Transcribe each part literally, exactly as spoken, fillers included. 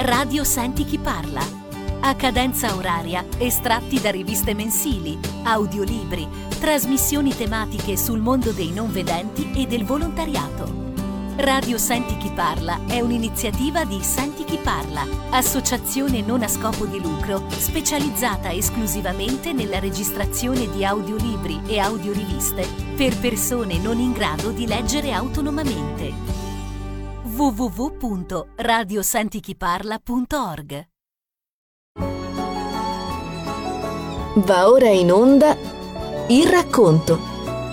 Radio Senti Chi Parla. A cadenza oraria, estratti da riviste mensili, audiolibri, trasmissioni tematiche sul mondo dei non vedenti e del volontariato. Radio Senti Chi Parla è un'iniziativa di Senti Chi Parla, associazione non a scopo di lucro specializzata esclusivamente nella registrazione di audiolibri e audioriviste per persone non in grado di leggere autonomamente. w w w punto radio senti chi parla punto org. Va ora in onda il racconto.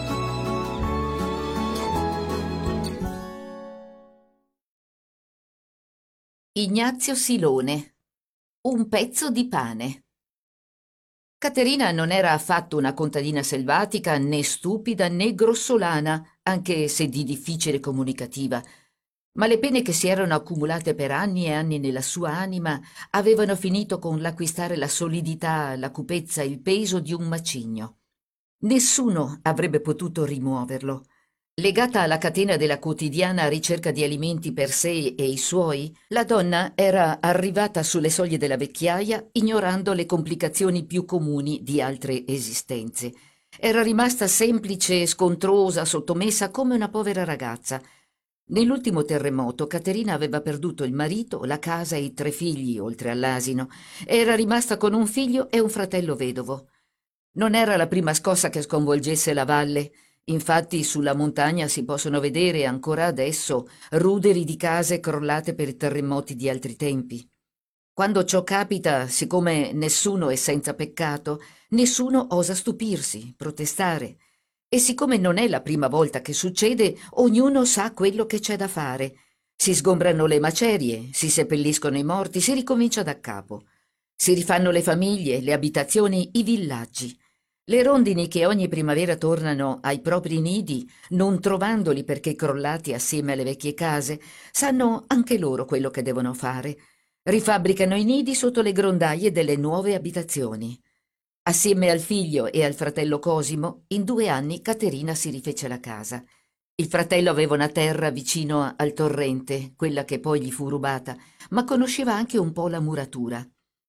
Ignazio Silone. Un pezzo di pane. Caterina non era affatto una contadina selvatica, né stupida né grossolana, anche se di difficile comunicativa, ma le pene che si erano accumulate per anni e anni nella sua anima avevano finito con l'acquistare la solidità, la cupezza, il peso di un macigno. Nessuno avrebbe potuto rimuoverlo. Legata alla catena della quotidiana ricerca di alimenti per sé e i suoi, la donna era arrivata sulle soglie della vecchiaia ignorando le complicazioni più comuni di altre esistenze. Era rimasta semplice, scontrosa, sottomessa come una povera ragazza. Nell'ultimo terremoto Caterina aveva perduto il marito, la casa e i tre figli, oltre all'asino. Era rimasta con un figlio e un fratello vedovo. Non era la prima scossa che sconvolgesse la valle. Infatti sulla montagna si possono vedere ancora adesso ruderi di case crollate per terremoti di altri tempi. Quando ciò capita, siccome nessuno è senza peccato, nessuno osa stupirsi, protestare. E siccome non è la prima volta che succede, ognuno sa quello che c'è da fare. Si sgombrano le macerie, si seppelliscono i morti, si ricomincia da capo. Si rifanno le famiglie, le abitazioni, i villaggi. Le rondini che ogni primavera tornano ai propri nidi, non trovandoli perché crollati assieme alle vecchie case, sanno anche loro quello che devono fare. Rifabbricano i nidi sotto le grondaie delle nuove abitazioni. Assieme al figlio e al fratello Cosimo, in due anni Caterina si rifece la casa. Il fratello aveva una terra vicino al torrente, quella che poi gli fu rubata, ma conosceva anche un po' la muratura.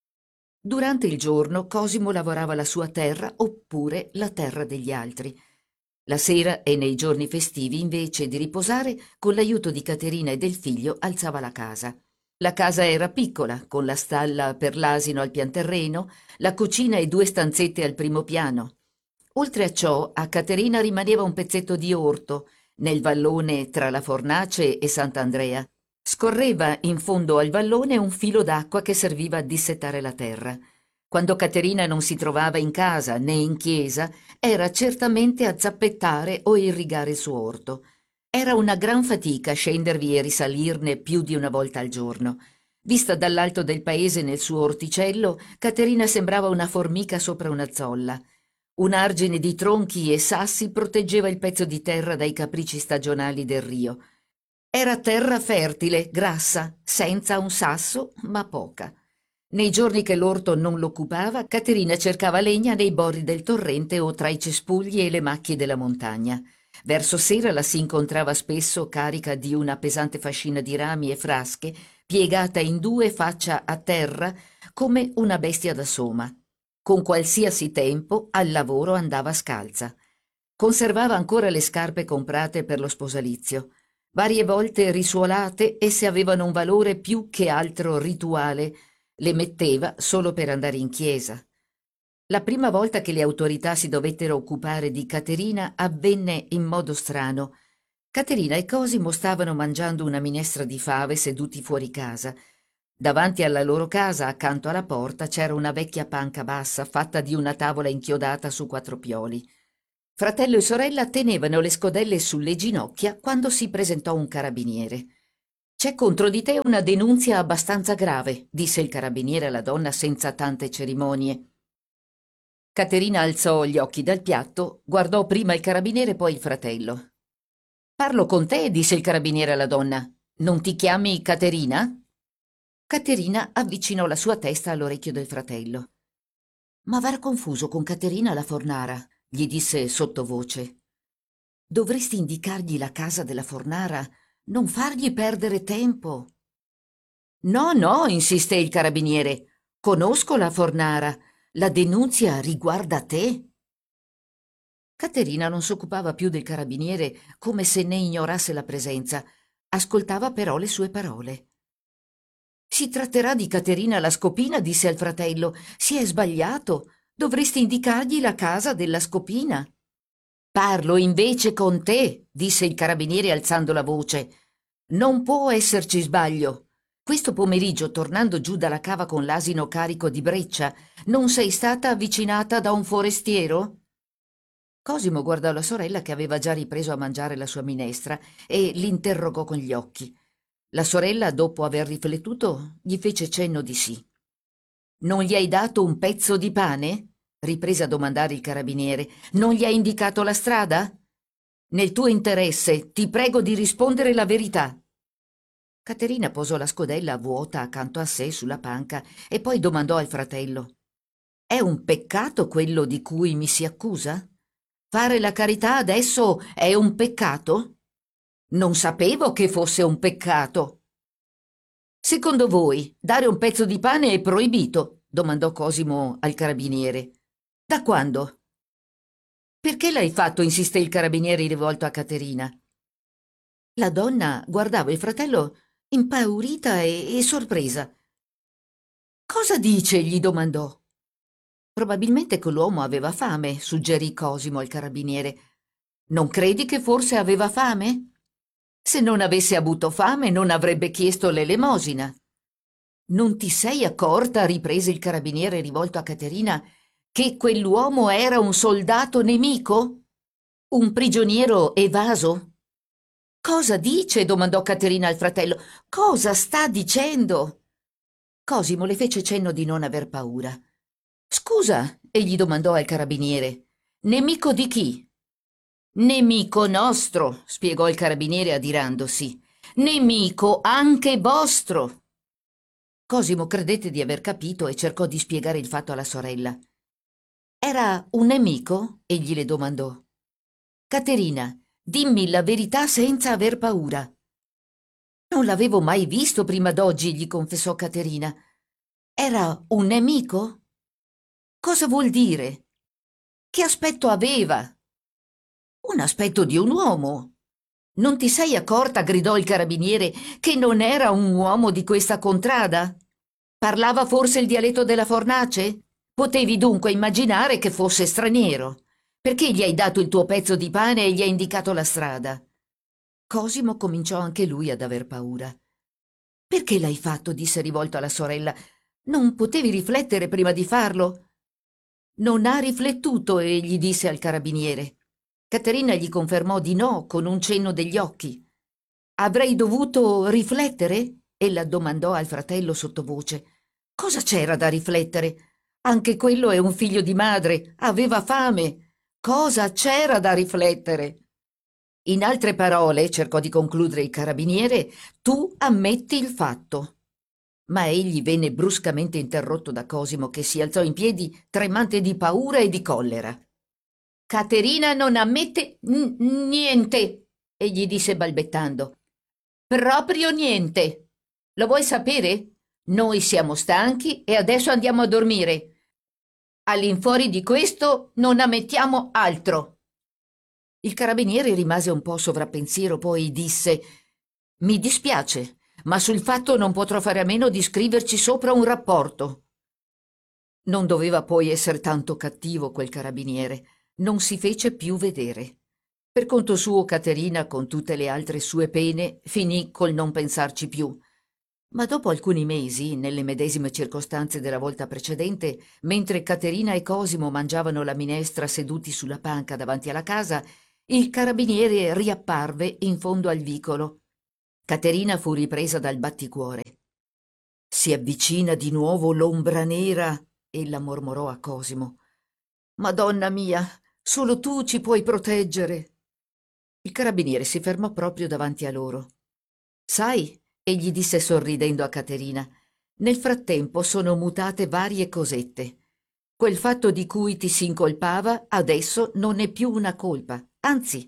Durante il giorno Cosimo lavorava la sua terra oppure la terra degli altri. La sera e nei giorni festivi, invece di riposare, con l'aiuto di Caterina e del figlio alzava la casa. La casa era piccola, con la stalla per l'asino al pianterreno, la cucina e due stanzette al primo piano. Oltre a ciò, a Caterina rimaneva un pezzetto di orto, nel vallone tra la Fornace e Sant'Andrea. Scorreva in fondo al vallone un filo d'acqua che serviva a dissettare la terra. Quando Caterina non si trovava in casa né in chiesa, era certamente a zappettare o irrigare il suo orto. Era una gran fatica scendervi e risalirne più di una volta al giorno. Vista dall'alto del paese nel suo orticello, Caterina sembrava una formica sopra una zolla. Un argine di tronchi e sassi proteggeva il pezzo di terra dai capricci stagionali del rio. Era terra fertile, grassa, senza un sasso, ma poca. Nei giorni che l'orto non l'occupava, Caterina cercava legna nei bordi del torrente o tra i cespugli e le macchie della montagna. Verso sera la si incontrava spesso carica di una pesante fascina di rami e frasche, piegata in due faccia a terra come una bestia da soma. Con qualsiasi tempo al lavoro andava scalza. Conservava ancora le scarpe comprate per lo sposalizio. Varie volte risuolate, esse avevano un valore più che altro rituale. Le metteva solo per andare in chiesa. La prima volta che le autorità si dovettero occupare di Caterina avvenne in modo strano. Caterina e Cosimo stavano mangiando una minestra di fave seduti fuori casa. Davanti alla loro casa, accanto alla porta, c'era una vecchia panca bassa fatta di una tavola inchiodata su quattro pioli. Fratello e sorella tenevano le scodelle sulle ginocchia quando si presentò un carabiniere. «C'è contro di te una denunzia abbastanza grave», disse il carabiniere alla donna senza tante cerimonie. Caterina alzò gli occhi dal piatto, guardò prima il carabiniere poi il fratello. «Parlo con te», disse il carabiniere alla donna. «Non ti chiami Caterina?» Caterina avvicinò la sua testa all'orecchio del fratello. «Ma aver confuso con Caterina la Fornara», gli disse sottovoce. «Dovresti indicargli la casa della Fornara, non fargli perdere tempo». No, no, insiste il carabiniere. Conosco la Fornara. La denunzia riguarda te. Caterina non s'occupava più del carabiniere come se ne ignorasse la presenza. Ascoltava però le sue parole. Si tratterà di Caterina la Scopina, disse al fratello. Si è sbagliato. Dovresti indicargli la casa della Scopina. Parlo invece con te, disse il carabiniere alzando la voce. Non può esserci sbaglio. Questo pomeriggio, tornando giù dalla cava con l'asino carico di breccia, non sei stata avvicinata da un forestiero? Cosimo guardò la sorella che aveva già ripreso a mangiare la sua minestra e l'interrogò con gli occhi. La sorella, dopo aver riflettuto, gli fece cenno di sì. Non gli hai dato un pezzo di pane? Riprese a domandare il carabiniere. Non gli hai indicato la strada? Nel tuo interesse, ti prego di rispondere la verità. Caterina posò la scodella vuota accanto a sé sulla panca e poi domandò al fratello. È un peccato quello di cui mi si accusa? Fare la carità adesso è un peccato? Non sapevo che fosse un peccato. Secondo voi, dare un pezzo di pane è proibito? Domandò Cosimo al carabiniere. Da quando? Perché l'hai fatto? Insiste il carabiniere rivolto a Caterina. La donna guardava il fratello impaurita e, e sorpresa. Cosa dice? Gli domandò. Probabilmente quell'uomo aveva fame, suggerì Cosimo al carabiniere. Non credi che forse aveva fame? Se non avesse avuto fame non avrebbe chiesto l'elemosina. Non ti sei accorta, riprese il carabiniere rivolto a Caterina, che quell'uomo era un soldato nemico? Un prigioniero evaso? Cosa dice? Domandò Caterina al fratello. Cosa sta dicendo? Cosimo le fece cenno di non aver paura. Scusa, egli domandò al carabiniere. Nemico di chi? Nemico nostro, spiegò il carabiniere adirandosi. Nemico anche vostro. Cosimo credette di aver capito e cercò di spiegare il fatto alla sorella. Era un nemico? Egli le domandò. Caterina, dimmi la verità senza aver paura. Non l'avevo mai visto prima d'oggi, gli confessò Caterina. Era un nemico? Cosa vuol dire? Che aspetto aveva? Un aspetto di un uomo. Non ti sei accorta, gridò il carabiniere, che non era un uomo di questa contrada? Parlava forse il dialetto della fornace? Potevi dunque immaginare che fosse straniero. Perché gli hai dato il tuo pezzo di pane e gli hai indicato la strada? Cosimo cominciò anche lui ad aver paura. Perché l'hai fatto? Disse rivolto alla sorella. Non potevi riflettere prima di farlo? Non ha riflettuto, egli disse al carabiniere. Caterina gli confermò di no con un cenno degli occhi. Avrei dovuto riflettere? Ella domandò al fratello sottovoce. Cosa c'era da riflettere? Anche quello è un figlio di madre, aveva fame. Cosa c'era da riflettere? In altre parole, cercò di concludere il carabiniere, tu ammetti il fatto. Ma egli venne bruscamente interrotto da Cosimo, che si alzò in piedi, tremante di paura e di collera. Caterina non ammette n- niente, egli disse balbettando. Proprio niente. Lo vuoi sapere? Noi siamo stanchi e adesso andiamo a dormire. All'infuori di questo non ammettiamo altro. Il carabiniere rimase un po' sovrappensiero, poi disse: Mi dispiace, ma sul fatto non potrò fare a meno di scriverci sopra un rapporto. Non doveva poi essere tanto cattivo quel carabiniere. Non si fece più vedere. Per conto suo Caterina, con tutte le altre sue pene, finì col non pensarci più. Ma dopo alcuni mesi, nelle medesime circostanze della volta precedente, mentre Caterina e Cosimo mangiavano la minestra seduti sulla panca davanti alla casa, il carabiniere riapparve in fondo al vicolo. Caterina fu ripresa dal batticuore. Si avvicina di nuovo l'ombra nera, ella mormorò a Cosimo. Madonna mia, solo tu ci puoi proteggere. Il carabiniere si fermò proprio davanti a loro. Sai, egli disse sorridendo a Caterina, nel frattempo sono mutate varie cosette. Quel fatto di cui ti si incolpava adesso non è più una colpa, anzi.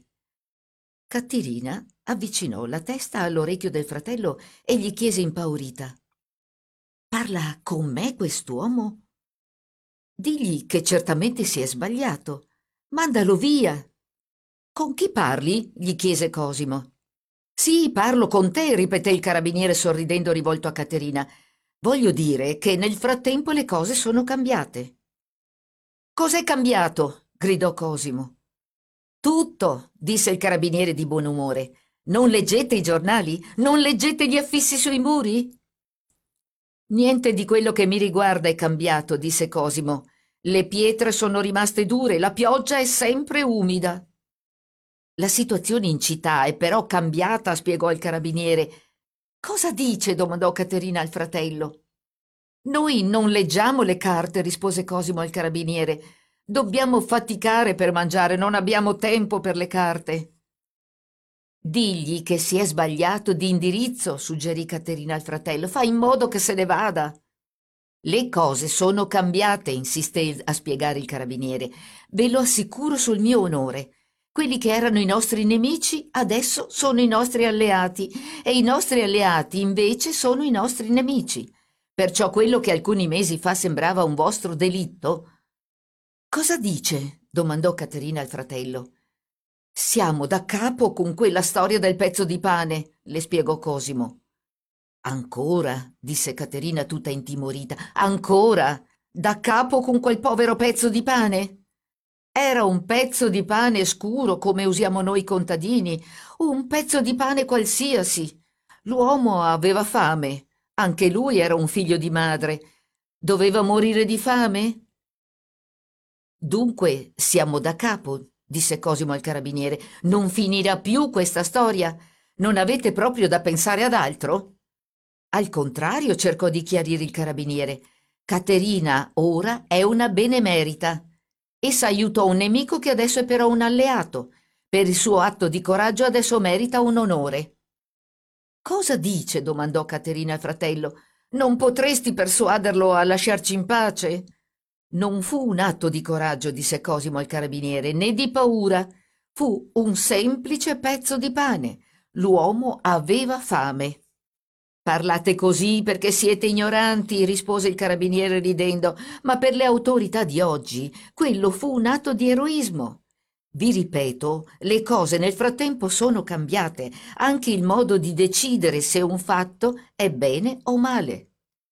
Caterina avvicinò la testa all'orecchio del fratello e gli chiese impaurita: Parla con me quest'uomo? Digli che certamente si è sbagliato. Mandalo via. Con chi parli? Gli chiese Cosimo. Sì, parlo con te, ripeté il carabiniere sorridendo rivolto a Caterina. Voglio dire che nel frattempo le cose sono cambiate. Cos'è cambiato? Gridò Cosimo. Tutto, disse il carabiniere di buon umore. Non leggete i giornali? Non leggete gli affissi sui muri? Niente di quello che mi riguarda è cambiato, disse Cosimo. Le pietre sono rimaste dure, la pioggia è sempre umida. La situazione in città è però cambiata, spiegò il carabiniere. Cosa dice? Domandò Caterina al fratello. Noi non leggiamo le carte, rispose Cosimo al carabiniere. Dobbiamo faticare per mangiare, non abbiamo tempo per le carte. Digli che si è sbagliato di indirizzo, suggerì Caterina al fratello. Fai in modo che se ne vada. Le cose sono cambiate, insiste a spiegare il carabiniere. Ve lo assicuro sul mio onore. Quelli che erano i nostri nemici adesso sono i nostri alleati e i nostri alleati invece sono i nostri nemici. Perciò quello che alcuni mesi fa sembrava un vostro delitto. Cosa dice? Domandò Caterina al fratello. Siamo da capo con quella storia del pezzo di pane, le spiegò Cosimo. Ancora, disse Caterina tutta intimorita, ancora, da capo con quel povero pezzo di pane? Era un pezzo di pane scuro come usiamo noi contadini, un pezzo di pane qualsiasi. L'uomo aveva fame, anche lui era un figlio di madre. Doveva morire di fame? Dunque siamo da capo, disse Cosimo al carabiniere. Non finirà più questa storia? Non avete proprio da pensare ad altro? Al contrario, cercò di chiarire il carabiniere. Caterina ora è una benemerita. Essa aiutò un nemico che adesso è però un alleato. Per il suo atto di coraggio adesso merita un onore. Cosa dice? Domandò Caterina al fratello. Non potresti persuaderlo a lasciarci in pace? Non fu un atto di coraggio, disse Cosimo al carabiniere, né di paura. Fu un semplice pezzo di pane. L'uomo aveva fame. Parlate così perché siete ignoranti, rispose il carabiniere ridendo, ma per le autorità di oggi quello fu un atto di eroismo. Vi ripeto, le cose nel frattempo sono cambiate, anche il modo di decidere se un fatto è bene o male.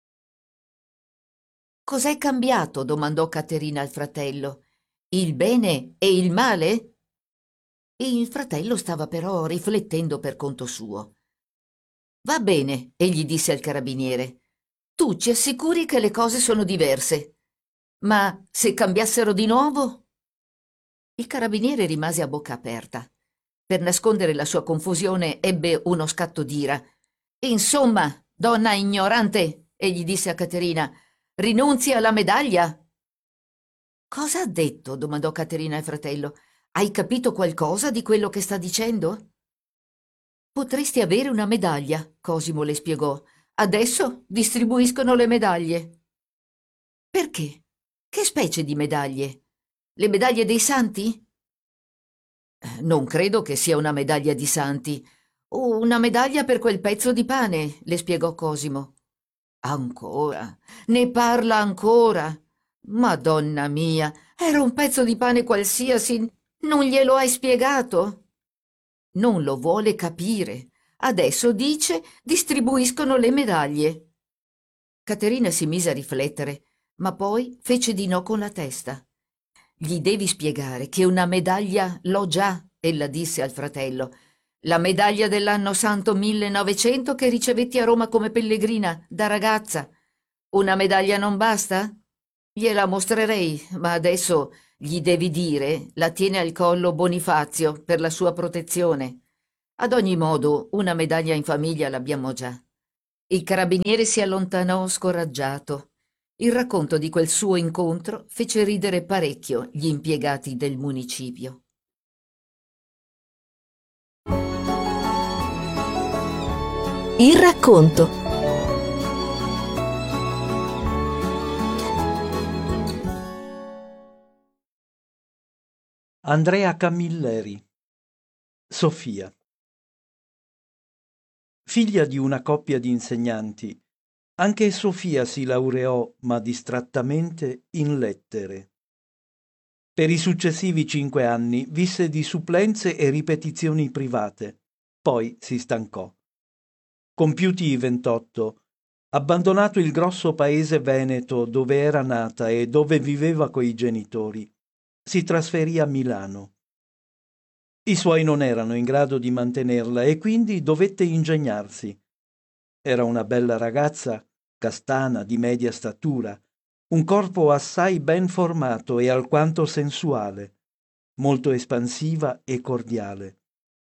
Cos'è cambiato? Domandò Caterina al fratello. Il bene e il male? Il fratello stava però riflettendo per conto suo. Va bene, egli disse al carabiniere. Tu ci assicuri che le cose sono diverse. Ma se cambiassero di nuovo? Il carabiniere rimase a bocca aperta. Per nascondere la sua confusione ebbe uno scatto d'ira. Insomma, donna ignorante, egli disse a Caterina, rinunzi alla medaglia? Cosa ha detto? Domandò Caterina al fratello. Hai capito qualcosa di quello che sta dicendo? Potresti avere una medaglia, Cosimo le spiegò. Adesso distribuiscono le medaglie. Perché? Che specie di medaglie? Le medaglie dei santi? Non credo che sia una medaglia di santi. Una medaglia per quel pezzo di pane, le spiegò Cosimo. Ancora? Ne parla ancora? Madonna mia, era un pezzo di pane qualsiasi. Non glielo hai spiegato? Non lo vuole capire. Adesso dice distribuiscono le medaglie. Caterina si mise a riflettere, ma poi fece di no con la testa. Gli devi spiegare che una medaglia l'ho già, ella disse al fratello. La medaglia dell'anno santo millenovecento che ricevetti a Roma come pellegrina, da ragazza. Una medaglia non basta? Gliela mostrerei, ma adesso gli devi dire la tiene al collo Bonifazio per la sua protezione. Ad ogni modo, una medaglia in famiglia l'abbiamo già. Il carabiniere si allontanò scoraggiato. Il racconto di quel suo incontro fece ridere parecchio gli impiegati del municipio. Il racconto. Andrea Camilleri. Sofia. Figlia di una coppia di insegnanti, Anche Sofia si laureò, ma distrattamente, in lettere. Per i successivi cinque anni visse di supplenze e ripetizioni private. Poi si stancò. Compiuti i ventotto, abbandonato il grosso paese veneto dove era nata e dove viveva coi genitori, si trasferì a Milano. I suoi non erano in grado di mantenerla e quindi dovette ingegnarsi. Era una bella ragazza, castana, di media statura, un corpo assai ben formato e alquanto sensuale, molto espansiva e cordiale.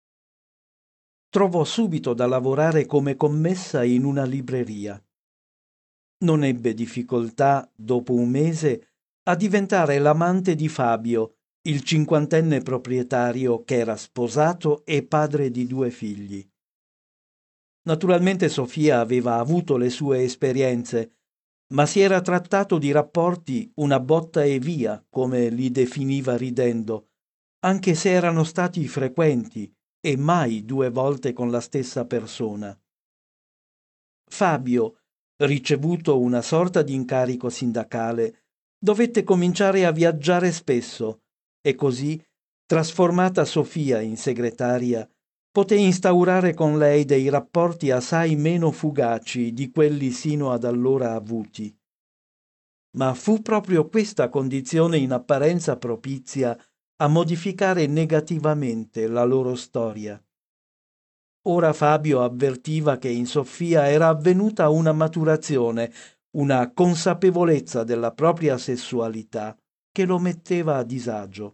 Trovò subito da lavorare come commessa in una libreria. Non ebbe difficoltà, dopo un mese, a diventare l'amante di Fabio, il cinquantenne proprietario che era sposato e padre di due figli. Naturalmente Sofia aveva avuto le sue esperienze, ma si era trattato di rapporti una botta e via, come li definiva ridendo, anche se erano stati frequenti e mai due volte con la stessa persona. Fabio, ricevuto una sorta di incarico sindacale, dovette cominciare a viaggiare spesso e così, trasformata Sofia in segretaria, poté instaurare con lei dei rapporti assai meno fugaci di quelli sino ad allora avuti. Ma fu proprio questa condizione in apparenza propizia a modificare negativamente la loro storia. Ora Fabio avvertiva che in Sofia era avvenuta una maturazione, una consapevolezza della propria sessualità che lo metteva a disagio.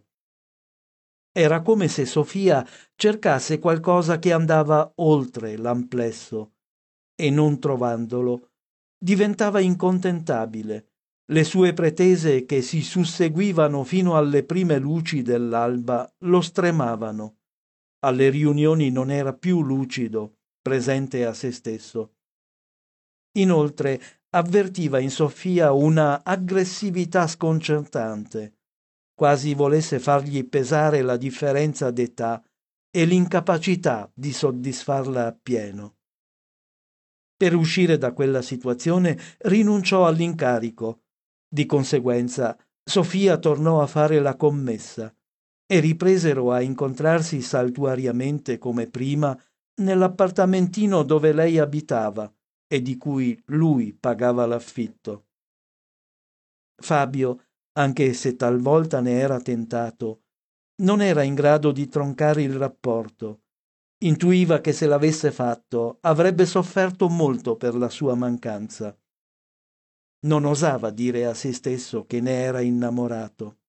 Era come se Sofia cercasse qualcosa che andava oltre l'amplesso e, non trovandolo, diventava incontentabile. Le sue pretese, che si susseguivano fino alle prime luci dell'alba, lo stremavano. Alle riunioni non era più lucido, presente a se stesso. Inoltre avvertiva in Sofia una aggressività sconcertante, quasi volesse fargli pesare la differenza d'età e l'incapacità di soddisfarla appieno. Per uscire da quella situazione rinunciò all'incarico. Di conseguenza Sofia tornò a fare la commessa e ripresero a incontrarsi saltuariamente come prima nell'appartamentino dove lei abitava e di cui lui pagava l'affitto. Fabio, anche se talvolta ne era tentato, non era in grado di troncare il rapporto. Intuiva che se l'avesse fatto avrebbe sofferto molto per la sua mancanza. Non osava dire a se stesso che ne era innamorato.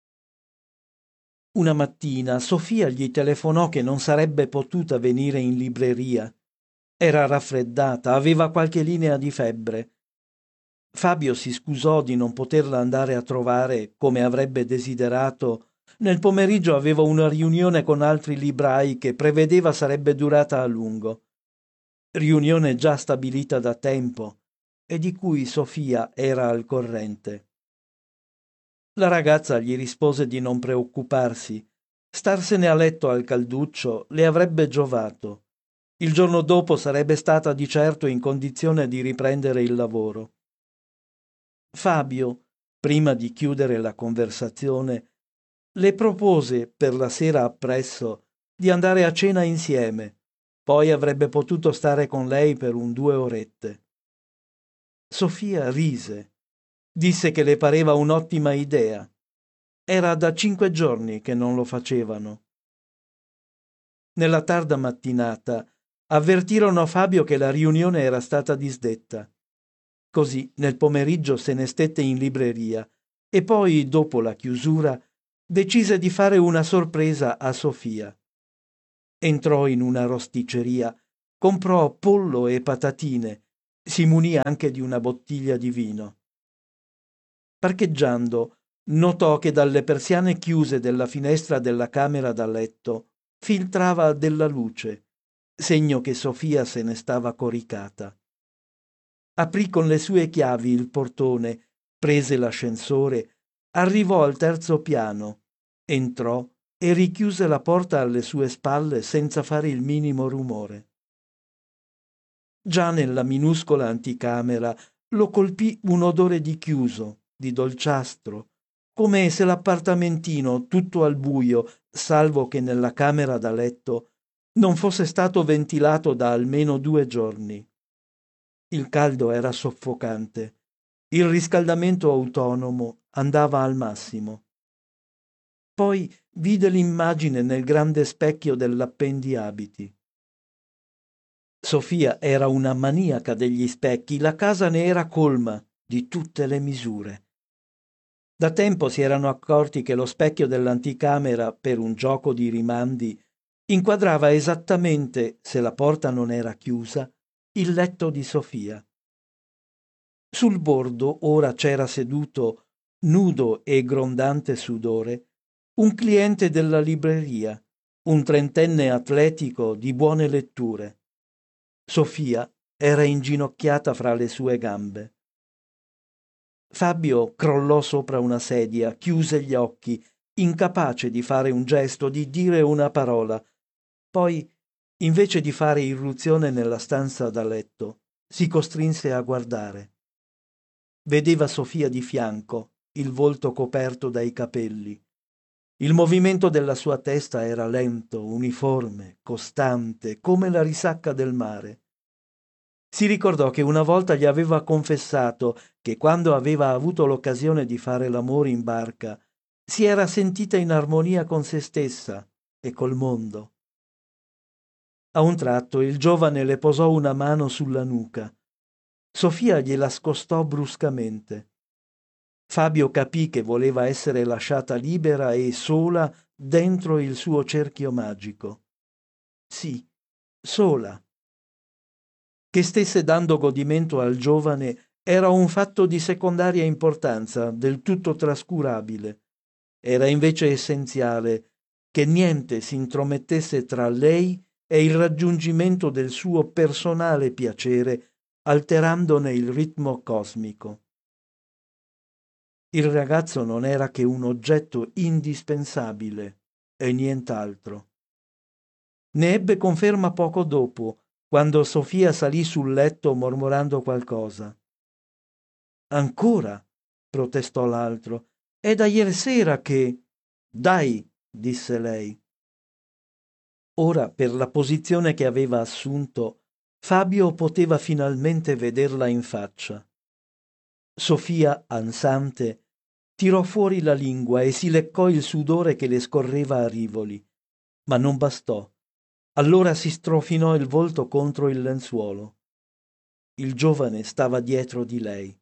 Una mattina Sofia gli telefonò che non sarebbe potuta venire in libreria. Era raffreddata, aveva qualche linea di febbre. Fabio si scusò di non poterla andare a trovare come avrebbe desiderato. Nel pomeriggio aveva una riunione con altri librai che prevedeva sarebbe durata a lungo. Riunione già stabilita da tempo e di cui Sofia era al corrente. La ragazza gli rispose di non preoccuparsi. Starsene a letto al calduccio le avrebbe giovato. Il giorno dopo sarebbe stata di certo in condizione di riprendere il lavoro. Fabio, prima di chiudere la conversazione, le propose per la sera appresso di andare a cena insieme, poi avrebbe potuto stare con lei per un due orette. Sofia rise, disse che le pareva un'ottima idea. Era da cinque giorni che non lo facevano. Nella tarda mattinata avvertirono Fabio che la riunione era stata disdetta. Così nel pomeriggio se ne stette in libreria e poi, dopo la chiusura, decise di fare una sorpresa a Sofia. Entrò in una rosticceria, comprò pollo e patatine, si munì anche di una bottiglia di vino. Parcheggiando, notò che dalle persiane chiuse della finestra della camera da letto filtrava della luce, segno che Sofia se ne stava coricata. Aprì con le sue chiavi il portone, prese l'ascensore, arrivò al terzo piano, entrò e richiuse la porta alle sue spalle senza fare il minimo rumore. già nella minuscola anticamera lo colpì un odore di chiuso, di dolciastro, come se l'appartamentino, tutto al buio, salvo che nella camera da letto, non fosse stato ventilato da almeno due giorni. Il caldo era soffocante. Il riscaldamento autonomo andava al massimo. Poi vide l'immagine nel grande specchio dell'appendiabiti. Sofia era una maniaca degli specchi, la casa ne era colma di tutte le misure. Da tempo si erano accorti che lo specchio dell'anticamera, per un gioco di rimandi, inquadrava esattamente, se la porta non era chiusa, il letto di Sofia. Sul bordo ora c'era seduto, nudo e grondante sudore, un cliente della libreria, un trentenne atletico di buone letture. Sofia era inginocchiata fra le sue gambe. Fabio crollò sopra una sedia, chiuse gli occhi, incapace di fare un gesto, di dire una parola. Poi, invece di fare irruzione nella stanza da letto, si costrinse a guardare. Vedeva Sofia di fianco, il volto coperto dai capelli. Il movimento della sua testa era lento, uniforme, costante, come la risacca del mare. Si ricordò che una volta gli aveva confessato che quando aveva avuto l'occasione di fare l'amore in barca si era sentita in armonia con se stessa e col mondo. A un tratto il giovane le posò una mano sulla nuca. Sofia gliela scostò bruscamente. Fabio capì che voleva essere lasciata libera e sola dentro il suo cerchio magico. Sì, sola. Che stesse dando godimento al giovane era un fatto di secondaria importanza, del tutto trascurabile. Era invece essenziale che niente si intromettesse tra lei e il raggiungimento del suo personale piacere, alterandone il ritmo cosmico. Il ragazzo non era che un oggetto indispensabile e nient'altro. Ne ebbe conferma poco dopo, quando Sofia salì sul letto mormorando qualcosa. «Ancora?» protestò l'altro. «È da ieri sera che...» «Dai!» disse lei. Ora, per la posizione che aveva assunto, Fabio poteva finalmente vederla in faccia. Sofia, ansante, tirò fuori la lingua e si leccò il sudore che le scorreva a rivoli, ma non bastò. Allora si strofinò il volto contro il lenzuolo. Il giovane stava dietro di lei.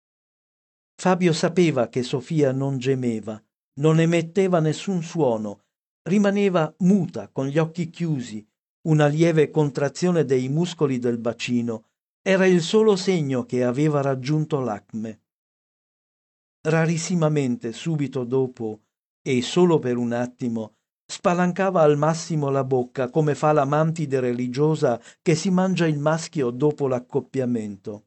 Fabio sapeva che Sofia non gemeva, non emetteva nessun suono, rimaneva muta con gli occhi chiusi, una lieve contrazione dei muscoli del bacino era il solo segno che aveva raggiunto l'acme. Rarissimamente, subito dopo, e solo per un attimo, spalancava al massimo la bocca come fa la mantide religiosa che si mangia il maschio dopo l'accoppiamento.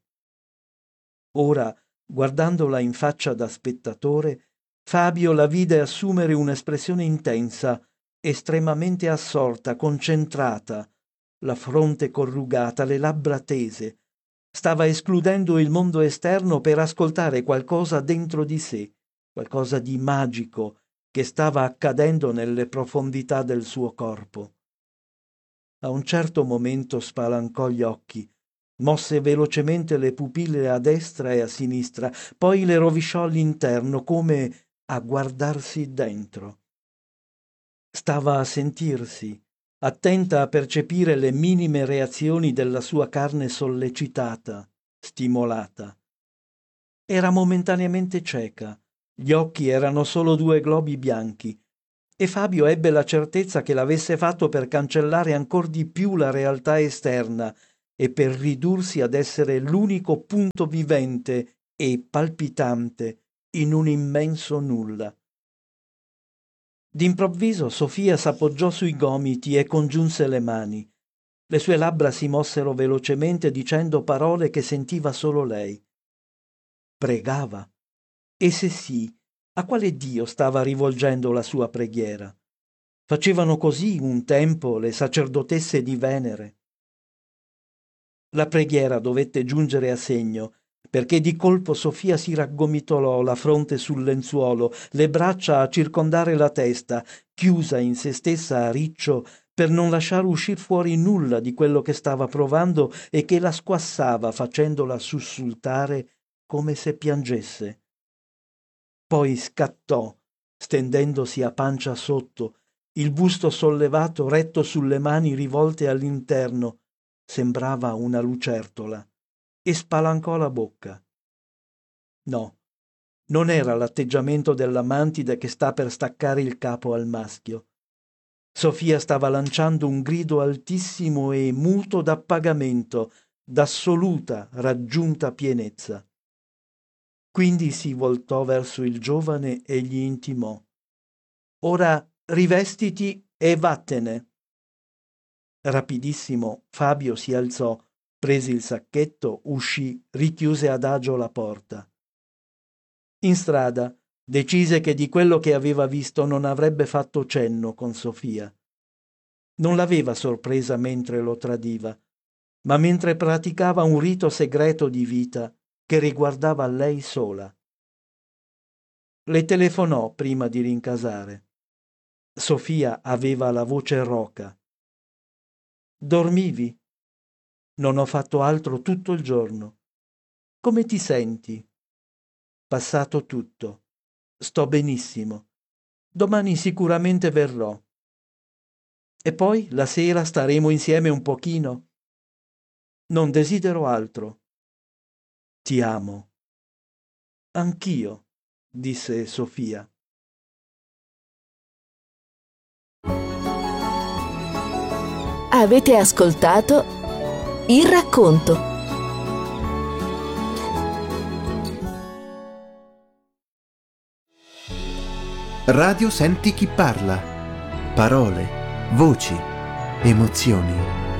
Ora, guardandola in faccia da spettatore, Fabio la vide assumere un'espressione intensa, estremamente assorta, concentrata, la fronte corrugata, le labbra tese. Stava escludendo il mondo esterno per ascoltare qualcosa dentro di sé, qualcosa di magico che stava accadendo nelle profondità del suo corpo. A un certo momento spalancò gli occhi, mosse velocemente le pupille a destra e a sinistra, poi le rovesciò all'interno come a guardarsi dentro. Stava a sentirsi, attenta a percepire le minime reazioni della sua carne sollecitata, stimolata. Era momentaneamente cieca, gli occhi erano solo due globi bianchi, e Fabio ebbe la certezza che l'avesse fatto per cancellare ancor di più la realtà esterna e per ridursi ad essere l'unico punto vivente e palpitante in un immenso nulla. D'improvviso Sofia s'appoggiò sui gomiti e congiunse le mani. Le sue labbra si mossero velocemente dicendo parole che sentiva solo lei. Pregava. E se sì, a quale Dio stava rivolgendo la sua preghiera? Facevano così un tempo le sacerdotesse di Venere. La preghiera dovette giungere a segno, perché di colpo Sofia si raggomitolò, la fronte sul lenzuolo, le braccia a circondare la testa, chiusa in se stessa a riccio per non lasciare uscir fuori nulla di quello che stava provando e che la squassava facendola sussultare come se piangesse. Poi scattò, stendendosi a pancia sotto, il busto sollevato retto sulle mani rivolte all'interno, sembrava una lucertola, e spalancò la bocca. No, non era l'atteggiamento della mantide che sta per staccare il capo al maschio. Sofia stava lanciando un grido altissimo e muto d'appagamento, d'assoluta raggiunta pienezza. Quindi si voltò verso il giovane e gli intimò: «Ora rivestiti e vattene». Rapidissimo Fabio si alzò, prese il sacchetto, uscì, richiuse adagio la porta. In strada decise che di quello che aveva visto non avrebbe fatto cenno con Sofia. Non l'aveva sorpresa mentre lo tradiva, ma mentre praticava un rito segreto di vita che riguardava lei sola. Le telefonò prima di rincasare. Sofia aveva la voce roca. «Dormivi? Non ho fatto altro tutto il giorno. Come ti senti?» «Passato tutto. Sto benissimo. Domani sicuramente verrò. E poi la sera staremo insieme un pochino. Non desidero altro. Ti amo». «Anch'io», disse Sofia. Avete ascoltato Il racconto. Radio Senti chi parla. Parole, voci, emozioni.